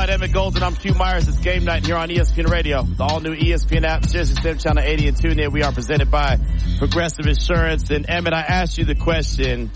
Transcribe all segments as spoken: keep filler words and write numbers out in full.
alongside Emmett Golden, I'm Q Myers. It's game night here on E S P N Radio. The all-new E S P N app, Sirius X M Channel eighty and tune in. We are presented by Progressive Insurance. And Emmett, I asked you the question,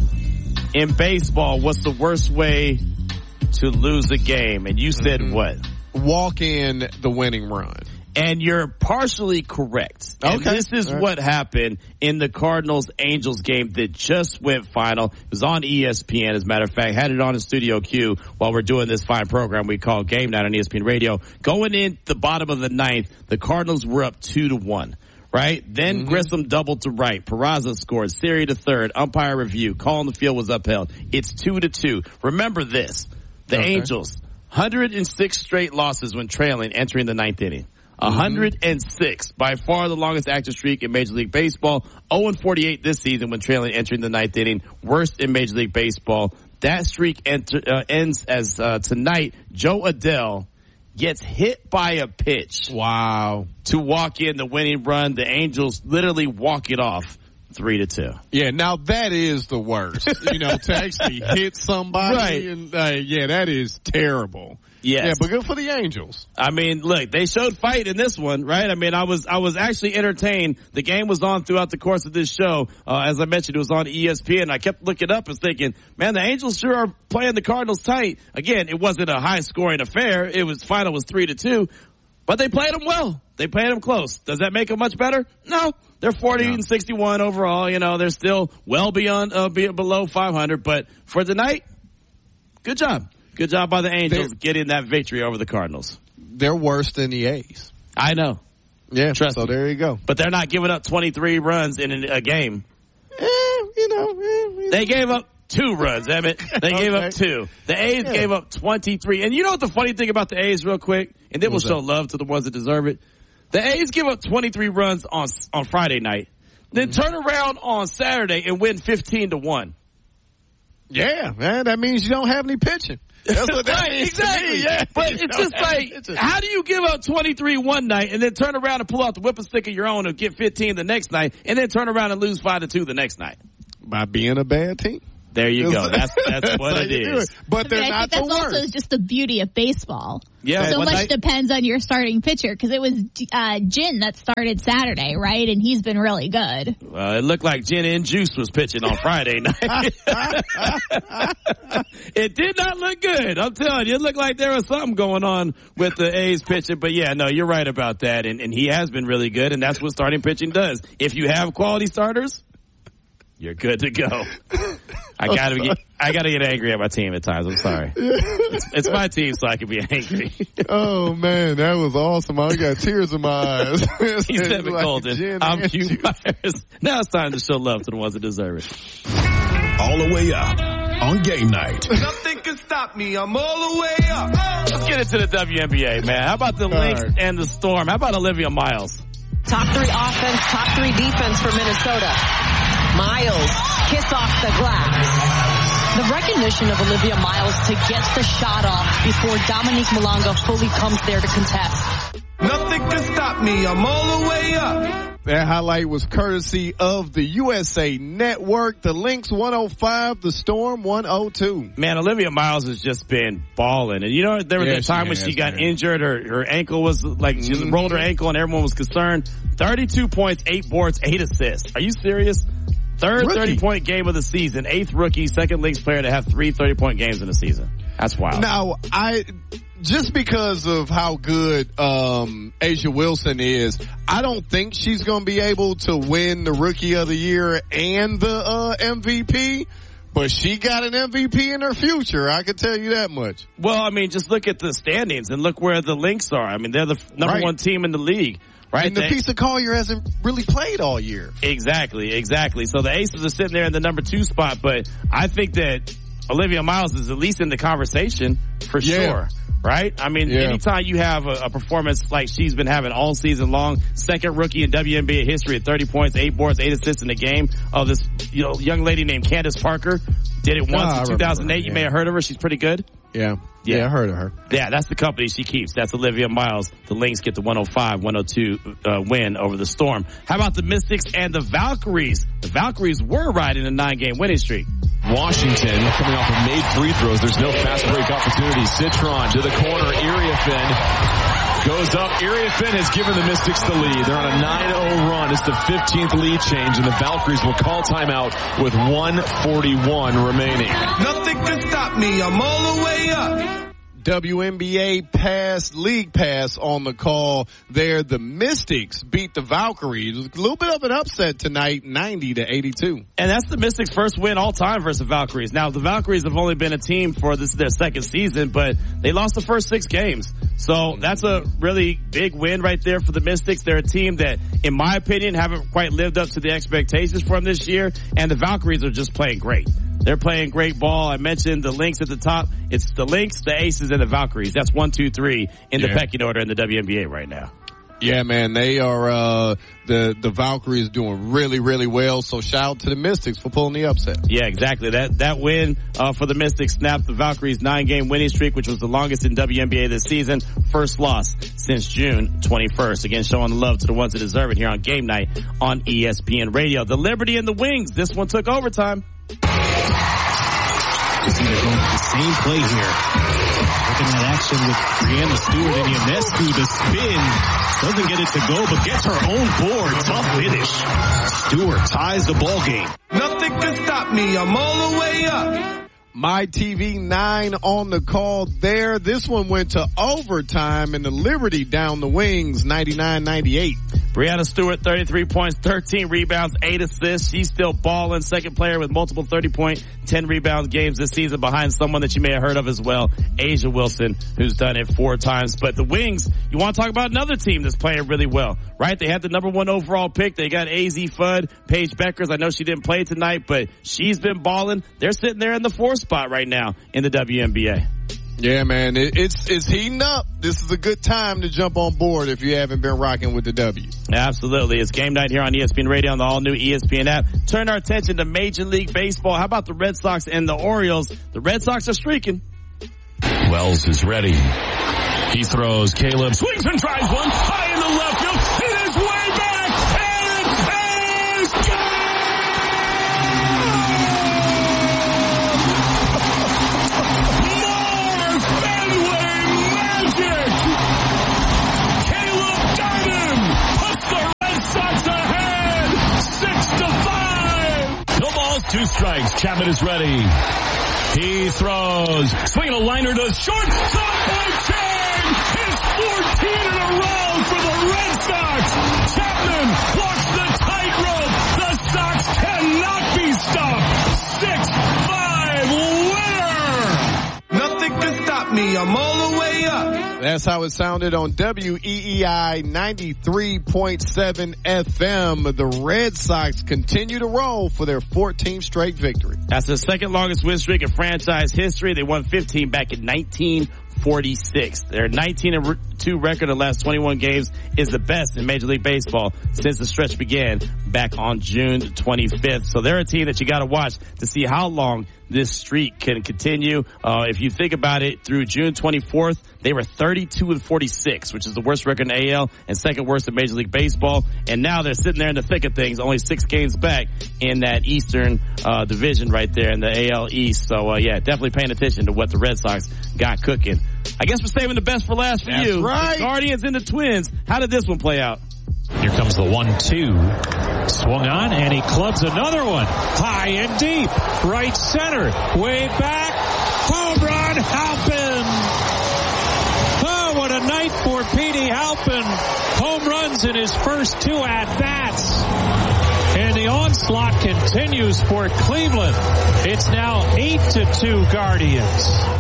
in baseball, what's the worst way to lose a game? And you said mm-hmm. what? Walk in the winning run. And you're partially correct. And okay. this is right. what happened in the Cardinals-Angels game that just went final. It was on E S P N, as a matter of fact. Had it on in Studio Q while we're doing this fine program we call Game Night on E S P N Radio. Going in the bottom of the ninth, the Cardinals were up two to one. Right? Then mm-hmm. Grissom doubled to right. Peraza scored. Siri to third. Umpire review. Call on the field was upheld. It's two to two. Remember this. The okay. Angels, one hundred six straight losses when trailing entering the ninth inning. one hundred six, by far the longest active streak in Major League Baseball. oh and forty-eight this season when trailing entering the ninth inning. Worst in Major League Baseball. That streak enter, uh, ends as uh, tonight, Joe Adell gets hit by a pitch. Wow. To walk in the winning run. The Angels literally walk it off. Three to two. Yeah, now that is the worst. You know, to actually hit somebody. Right. And, uh, yeah, that is terrible. Yes. Yeah, but good for the Angels. I mean, look, they showed fight in this one, right? I mean, I was, I was actually entertained. The game was on throughout the course of this show. Uh, as I mentioned, it was on E S P N. I kept looking up and thinking, man, the Angels sure are playing the Cardinals tight. Again, it wasn't a high scoring affair. It was, final was three to two, but they played them well. They played them close. Does that make them much better? No. They're forty and sixty-one overall. You know, they're still well beyond, uh, be, below five hundred, but for tonight, good job. Good job by the Angels they're, getting that victory over the Cardinals. They're worse than the A's. I know. Yeah, Trust so me. there you go. But they're not giving up twenty-three runs in a game. Eh, you know. Eh, you they know. gave up two runs, Emmett. They okay. gave up two. The A's yeah. gave up twenty-three. And you know what the funny thing about the A's real quick? And then we'll show that? love to the ones that deserve it. The A's give up twenty-three runs on on Friday night. Then mm-hmm. turn around on Saturday and win fifteen to one. Yeah, man. That means you don't have any pitching. That's what that right, means exactly. To me. Yeah. But it's just like, how do you give up twenty-three one night and then turn around and pull out the whip and stick of your own and get fifteen the next night and then turn around and lose five to two the next night? By being a bad team. There you go. That's that's what it is. It. But they're I mean, not I think the that's worst. also just the beauty of baseball. Yeah, so much night? depends on your starting pitcher because it was uh, Jin that started Saturday, right? And he's been really good. Well, it looked like Gin and Juice was pitching on Friday night. It did not look good. I'm telling you, it looked like there was something going on with the A's pitching. But yeah, no, you're right about that. And, and he has been really good, and that's what starting pitching does. If you have quality starters, you're good to go. I gotta get, I gotta get angry at my team at times. I'm sorry. It's, it's my team, so I can be angry. Oh man, that was awesome. I got tears in my eyes. He's Evan like Golden. I'm Q Myers. Now it's time to show love to the ones that deserve it. All the way up on game night. Nothing can stop me. I'm all the way up. Let's get into the W N B A, man. How about the Lynx right. and the Storm? How about Olivia Miles? Top three offense, top three defense for Minnesota. Miles, kiss off the glass. The recognition of Olivia Miles to get the shot off before Dominique Malonga fully comes there to contest. Nothing can stop me. I'm all the way up. That highlight was courtesy of the U S A Network. The Lynx one oh five, the Storm one oh two. Man, Olivia Miles has just been balling. And you know, there was yeah, a time she when has, she got man. injured. Her, her ankle was like, she mm-hmm. rolled her ankle and everyone was concerned. thirty-two points, eight boards, eight assists. Are you serious? Third Rookie. thirty-point game of the season. Eighth rookie, second Lynx player to have three thirty-point games in the season. That's wild. Now, I just because of how good um Asia Wilson is, I don't think she's going to be able to win the Rookie of the Year and the uh M V P. But she got an M V P in her future. I can tell you that much. Well, I mean, just look at the standings and look where the Lynx are. I mean, they're the number right. one team in the league. Right. And the piece of Collier hasn't really played all year. Exactly, exactly. So the Aces are sitting there in the number two spot, but I think that Olivia Miles is at least in the conversation for yeah. sure. Right? I mean, yeah. anytime you have a, a performance like she's been having all season long, second rookie in W N B A history at thirty points, eight boards, eight assists in the game. Oh, this you know young lady named Candace Parker did it once oh, in two thousand eight. Her, yeah. You may have heard of her. She's pretty good. Yeah. yeah. Yeah, I heard of her. Yeah, that's the company she keeps. That's Olivia Miles. The Lynx get the one oh five one oh two uh, win over the Storm. How about the Mystics and the Valkyries? The Valkyries were riding a nine-game winning streak. Washington coming off of made free throws. There's no fast break opportunity. Citron to the corner. Iriafin goes up. Iriafin has given the Mystics the lead. They're on a nine oh run. It's the fifteenth lead change, and the Valkyries will call timeout with one forty-one remaining. Nothing can stop me. I'm all the way up. W N B A Pass, League Pass on the call there. The Mystics beat the Valkyries. A little bit of an upset tonight, ninety to eighty-two. And that's the Mystics' first win all time versus the Valkyries. Now, the Valkyries have only been a team for this their second season, but they lost the first six games. So that's a really big win right there for the Mystics. They're a team that, in my opinion, haven't quite lived up to the expectations for them this year, and the Valkyries are just playing great. They're playing great ball. I mentioned the Lynx at the top. It's the Lynx, the Aces, and the Valkyries. That's one, two, three in the yeah. pecking order in the W N B A right now. Yeah, man, they are, uh, the, the Valkyries doing really, really well. So shout out to the Mystics for pulling the upset. Yeah, exactly. That, that win, uh, for the Mystics snapped the Valkyries nine game winning streak, which was the longest in W N B A this season. First loss since June twenty-first. Again, showing the love to the ones that deserve it here on Game Night on E S P N Radio. The Liberty and the Wings. This one took overtime. See, they're going with the same play here. Looking at action with Brianna Stewart and Ionescu. The spin doesn't get it to go, but gets her own board. Tough finish. Stewart ties the ball game. Nothing can stop me. I'm all the way up. My T V nine on the call there. This one went to overtime, and the Liberty down the Wings, ninety-nine ninety-eight. Brianna Stewart, thirty-three points, thirteen rebounds, eight assists. She's still balling. Second player with multiple thirty-point, ten rebound games this season behind someone that you may have heard of as well, A'ja Wilson, who's done it four times. But the Wings, you want to talk about another team that's playing really well, right? They had the number one overall pick. They got A Z Fudd, Paige Beckers. I know she didn't play tonight, but she's been balling. They're sitting there in the fourth spot right now in the W N B A. Yeah, man, it, it's it's heating up. This is a good time to jump on board if you haven't been rocking with the W. Absolutely. It's Game Night here on E S P N Radio on the all-new E S P N app. Turn our attention to Major League Baseball. How about the Red Sox and the Orioles? The Red Sox are streaking. Wells is ready. He throws. Caleb swings and tries one high in the left field. It is way back, and it is gone! Two strikes. Chapman is ready. He throws. Swinging a liner to shortstop by Chang. His fourteen in a row for the Red Sox. Chapman walks the tightrope. The Sox cannot be stopped. six five winner. Nothing can stop me. I'm all the way up. That's how it sounded on W E E I ninety-three point seven F M. The Red Sox continue to roll for their fourteenth straight victory. That's the second longest win streak in franchise history. They won fifteen back in nineteen forty-six. Their nineteen and two record in the last twenty-one games is the best in Major League Baseball since the stretch began back on June twenty-fifth. So they're a team that you got to watch to see how long this streak can continue. Uh, if you think about it, through June twenty-fourth, they were thirty-two and forty-six, which is the worst record in A L and second worst in Major League Baseball. And now they're sitting there in the thick of things, only six games back in that Eastern uh, division right there in the A L East. So, uh, yeah, definitely paying attention to what the Red Sox got cooking. I guess we're saving the best for last for That's you. Right. The Guardians and the Twins. How did this one play out? Here comes the one two. Swung on, and he clubs another one. High and deep. Right center. Way back. Home run, Halpin. Oh, what a night for Petey Halpin. Home runs in his first two at-bats. And the onslaught continues for Cleveland. It's now eight to two Guardians.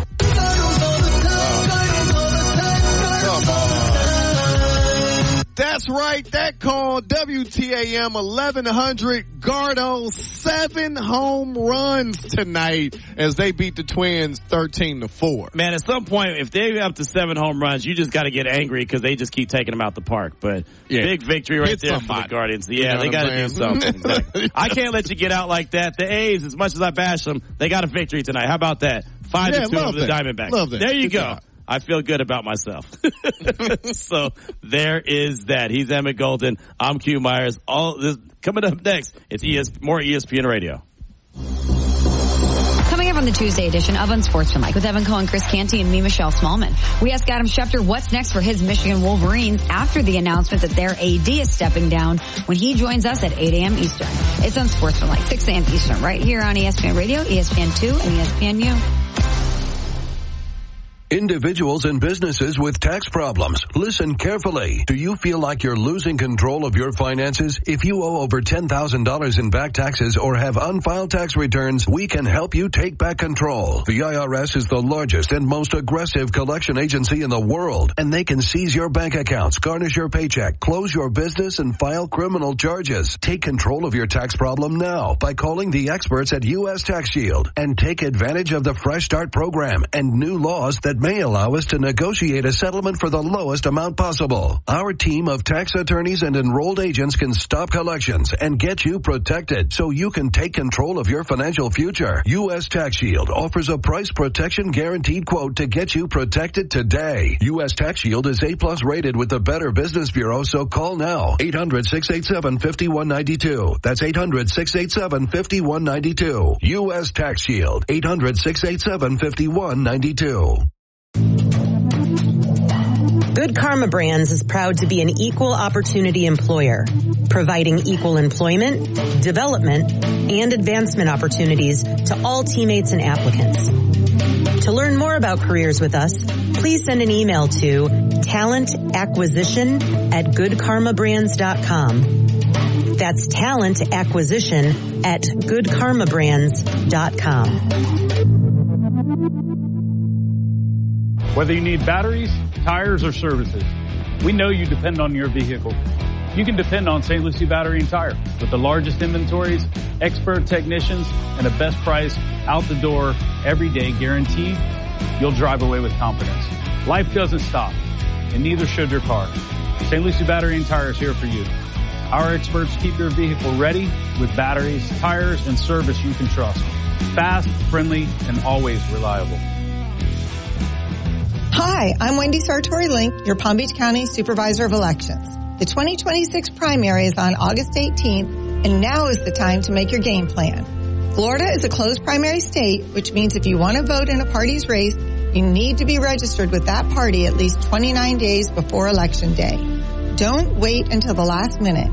That's right. That call, W T A M eleven hundred. Gardo, seven home runs tonight as they beat the Twins thirteen to four. Man, at some point, if they're up to seven home runs, you just got to get angry because they just keep taking them out the park. But yeah. Big victory right Hit there somebody. for the Guardians. Yeah, you know they got to do something. Exactly. I can't let you get out like that. The A's, as much as I bash them, they got a victory tonight. How about that? Five yeah, to two over the that. Diamondbacks. Love that. There you Good go. job. I feel good about myself. So there is that. He's Emmett Golden. I'm Q Myers. All this coming up next. It's E S, more E S P N Radio. on the Tuesday edition of Unsportsmanlike with Evan Cohen, Chris Canty, and me, Michelle Smallman. We asked Adam Schefter what's next for his Michigan Wolverines after the announcement that their A D is stepping down when he joins us at eight a.m. Eastern. It's Unsportsmanlike, six a.m. Eastern, right here on E S P N Radio, E S P N two, and E S P N U. Individuals and businesses with tax problems, listen carefully. Do you feel like you're losing control of your finances? If you owe over ten thousand dollars in back taxes or have unfiled tax returns, we can help you take back control. The I R S is the largest and most aggressive collection agency in the world, and they can seize your bank accounts, garnish your paycheck, close your business, and file criminal charges. Take control of your tax problem now by calling the experts at U S Tax Shield and take advantage of the Fresh Start program and new laws that may allow us to negotiate a settlement for the lowest amount possible. Our team of tax attorneys and enrolled agents can stop collections and get you protected so you can take control of your financial future. U S Tax Shield offers a price protection guaranteed quote to get you protected today. U S Tax Shield is A plus rated with the Better Business Bureau, so call now. eight hundred, six eight seven, five one nine two. That's eight hundred, six eight seven, five one nine two. U S Tax Shield. eight hundred, six eight seven, five one nine two. Good Karma Brands is proud to be an equal opportunity employer, providing equal employment, development, and advancement opportunities to all teammates and applicants. To learn more about careers with us, please send an email to talentacquisition at good karma brands dot com. That's talentacquisition at good karma brands dot com. Whether you need batteries, tires, or services, we know you depend on your vehicle. You can depend on Saint Lucie Battery and Tire with the largest inventories, expert technicians, and the best price out the door every day guaranteed. You'll drive away with confidence. Life doesn't stop, and neither should your car. Saint Lucie Battery and Tire is here for you. Our experts keep your vehicle ready with batteries, tires, and service you can trust. Fast, friendly, and always reliable. Hi, I'm Wendy Sartori-Link, your Palm Beach County Supervisor of Elections. The twenty twenty-six primary is on August eighteenth, and now is the time to make your game plan. Florida is a closed primary state, which means if you want to vote in a party's race, you need to be registered with that party at least twenty-nine days before Election Day. Don't wait until the last minute.